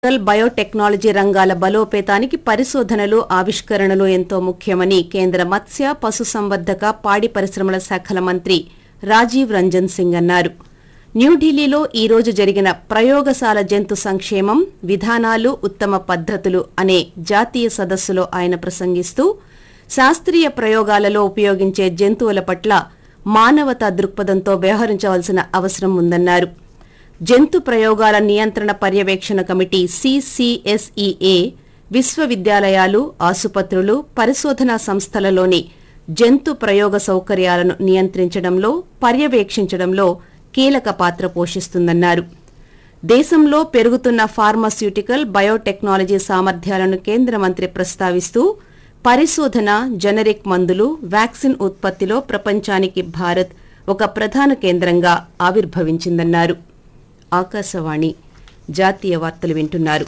Biotechnology రంగాల బలోపేతానికి పరిశోధనలు ఆవిష్కరణలు ఎంతో ముఖ్యమని కేంద్ర మత్స్య పశుసంవర్ధక పాడి పరిశ్రమల శాఖల మంత్రి రాజీవ్ రంజన్ సింగ్ అన్నారు. న్యూఢిల్లీలో ఈ రోజు జరిగిన ప్రయోగశాల జంతు సంక్షేమం విధానాలు ఉత్తమ పద్ధతులు అనే జాతీయ సదస్సులో ఆయన ప్రసంగిస్తూ శాస్త్రీయ ప్రయోగాలలో ఉపయోగించే జంతువుల పట్ల మానవతా దృక్పథంతో వ్యవహరించవలసిన అవసరం ఉందన్నారు. జంతు ప్రయోగాల నియంత్రణ పర్యవేక్షణ కమిటీ CCSEA విశ్వవిద్యాలయాలు, ఆసుపత్రులు, పరిశోధనా సంస్థలలోని జంతు ప్రయోగ సౌకర్యాలను నియంత్రించడంలో, పర్యవేక్షించడంలో కీలక పాత్ర పోషిస్తుందన్నారు. దేశంలో పెరుగుతున్న ఫార్మాస్యూటికల్, బయోటెక్నాలజీ సామర్థ్యాలను కేంద్ర మంత్రి ప్రస్తావిస్తూ పరిశోధన, జనరిక్ మందులు, వ్యాక్సిన్ ఉత్పత్తిలో ప్రపంచానికి భారత్ ఒక ప్రధాన కేంద్రంగా ఆవిర్భవించిందన్నారు. ఆకాశవాణి జాతీయ వార్తలు వింటున్నారు.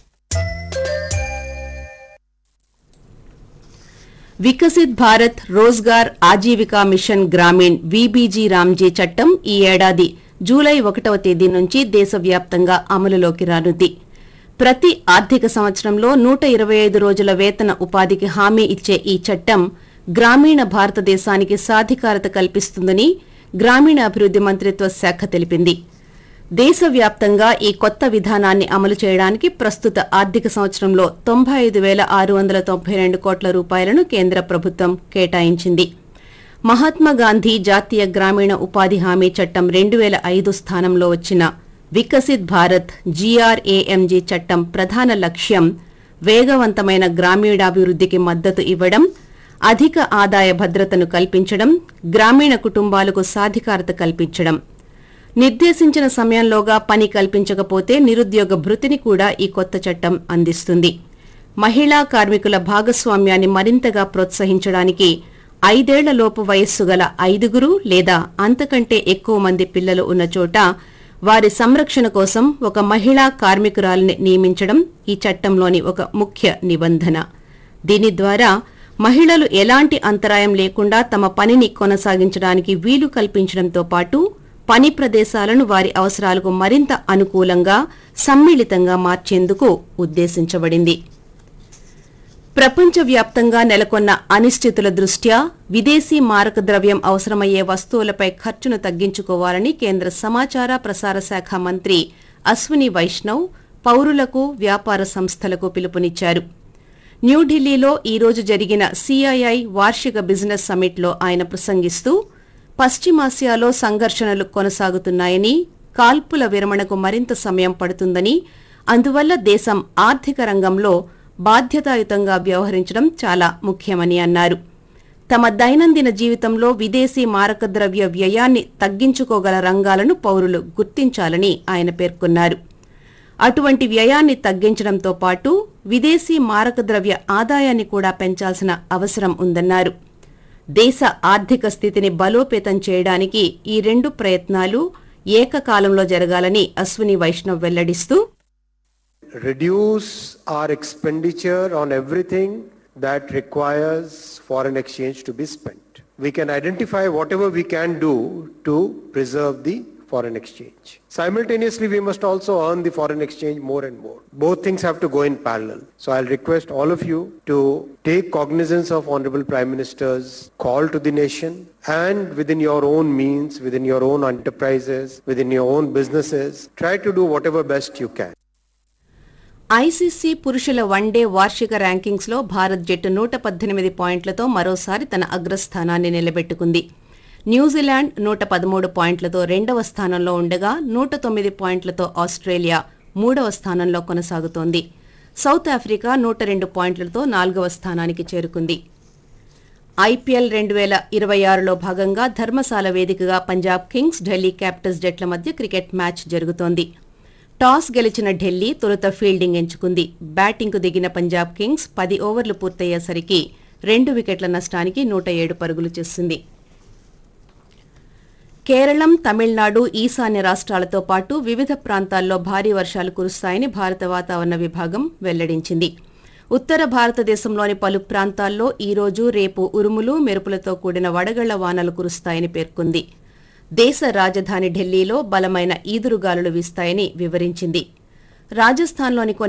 వికసిత్ భారత్ రోజ్గార్ ఆజీవికా మిషన్ గ్రామీణ్ VBG రామ్జీ చట్టం ఈ ఏడాది జూలై 1వ తేదీ నుంచి దేశవ్యాప్తంగా అమలులోకి రానుంది. ప్రతి ఆర్థిక సంవత్సరంలో 125 రోజుల వేతన ఉపాధికి హామీ ఇచ్చే ఈ చట్టం గ్రామీణ భారతదేశానికి సాధికారత కల్పిస్తుందని గ్రామీణాభివృద్ది మంత్రిత్వ శాఖ తెలిపింది. దేశవ్యాప్తంగా ఈ కొత్త విధానాన్ని అమలు చేయడానికి ప్రస్తుత ఆర్థిక సంవత్సరంలో 95,692 కోట్ల రూపాయలను కేంద్ర ప్రభుత్వం కేటాయించింది. మహాత్మాగాంధీ జాతీయ గ్రామీణ ఉపాధి హామీ చట్టం 2005 స్థానంలో వచ్చిన వికసిత్ భారత్ GRAMG చట్టం ప్రధాన లక్ష్యం వేగవంతమైన గ్రామీణాభివృద్దికి మద్దతు ఇవ్వడం, అధిక ఆదాయ భద్రతను కల్పించడం, గ్రామీణ కుటుంబాలకు సాధికారత కల్పించడం. నిర్దేశించిన సమయంలోగా పని కల్పించకపోతే నిరుద్యోగ భృతిని కూడా ఈ కొత్త చట్టం అందిస్తుంది. మహిళా కార్మికుల భాగస్వామ్యాన్ని మరింతగా ప్రోత్సహించడానికి 5 ఏళ్లలోపు వయస్సు గల 5 లేదా అంతకంటే ఎక్కువ మంది పిల్లలు ఉన్న చోట వారి సంరక్షణ కోసం ఒక మహిళా కార్మికురాలిని నియమించడం ఈ చట్టంలోని ఒక ముఖ్య నిబంధన. దీని ద్వారా మహిళలు ఎలాంటి అంతరాయం లేకుండా తమ పనిని కొనసాగించడానికి వీలు కల్పించడంతో పాటు పని ప్రదేశాలను వారి అవసరాలకు మరింత అనుకూలంగా, సమ్మిళితంగా మార్చేందుకు ఉద్దేశించబడింది. ప్రపంచవ్యాప్తంగా నెలకొన్న అనిశ్చితుల దృష్ట్యా విదేశీ మారక ద్రవ్యం అవసరమయ్యే వస్తువులపై ఖర్చును తగ్గించుకోవాలని కేంద్ర సమాచార ప్రసార శాఖ మంత్రి అశ్విని వైష్ణవ్ పౌరులకు, వ్యాపార సంస్థలకు పిలుపునిచ్చారు. న్యూఢిల్లీలో ఈ రోజు జరిగిన CII వార్షిక బిజినెస్ సమ్మిట్లో ఆయన ప్రసంగిస్తూ పశ్చిమాసియాలో సంఘర్షణలు కొనసాగుతున్నాయని, కాల్పుల విరమణకు మరింత సమయం పడుతుందని, అందువల్ల దేశం ఆర్థిక రంగంలో బాధ్యతాయుతంగా వ్యవహరించడం చాలా ముఖ్యమని అన్నారు. తమ దైనందిన జీవితంలో విదేశీ మారకద్రవ్య వ్యయాన్ని తగ్గించుకోగల రంగాలను పౌరులు గుర్తించాలని ఆయన పేర్కొన్నారు. అటువంటి వ్యయాన్ని తగ్గించడంతో పాటు విదేశీ మారకద్రవ్య ఆదాయాన్ని కూడా పెంచాల్సిన అవసరం ఉందన్నారు. దేశ ఆర్థిక స్థితిని బలోపేతం చేయడానికి ఈ 2 ప్రయత్నాలు ఏకకాలంలో జరగాలని Ashwini Vaishnav వెల్లడిస్తూ reduce our expenditure on everything that requires foreign exchange to be spent. We can identify whatever we can do to preserve the foreign exchange. Simultaneously, we must also earn the foreign exchange more and more. Both things have to go in parallel. So I'll request all of you to take cognizance of Honorable Prime Minister's call to the nation and within your own means, within your own enterprises, within your own businesses, try to do whatever best you can. ICC పురుషుల one day వార్షిక rankings లో భారత్ జట్టు 118 పాయింట్లతో మరోసారి తన అగ్రస్థానాన్ని నిలబెట్టుకుంది. New Zealand 113 పాయింట్లతో 2వ స్థానంలో ఉండగా 109 పాయింట్లతో ఆస్ట్రేలియా 3వ స్థానంలో కొనసాగుతోంది. సౌత్ ఆఫ్రికా 102 పాయింట్లతో 4వ స్థానానికి చేరుకుంది. IPL 2026లో భాగంగా ధర్మశాల వేదికగా పంజాబ్ కింగ్స్, ఢిల్లీ క్యాపిటల్స్ జట్ల మధ్య క్రికెట్ మ్యాచ్ జరుగుతోంది. టాస్ గెలిచిన ఢిల్లీ తొలుత ఫీల్డింగ్ ఎంచుకుంది. బ్యాటింగ్కు దిగిన పంజాబ్ కింగ్స్ 10 ఓవర్లు పూర్తయ్యేసరికి 2 వికెట్ల నష్టానికి 107 పరుగులు చేసింది. కేరళం, తమిళనాడు, ఈశాన్య రాష్ట్రాలతో పాటు వివిధ ప్రాంతాల్లో భారీ వర్షాలు కురుస్తాయని భారత వాతావరణ విభాగం వెల్లడించింది. ఉత్తర భారతదేశంలోని పలు ప్రాంతాల్లో ఈ రోజు, రేపు ఉరుములు, మెరుపులతో కూడిన వడగళ్ల వానలు కురుస్తాయని పేర్కొంది. దేశ రాజధాని ఢిల్లీలో బలమైన ఈదురుగాలులు వీస్తాయని వివరించింది. రాజస్థాన్లోని కొన్ని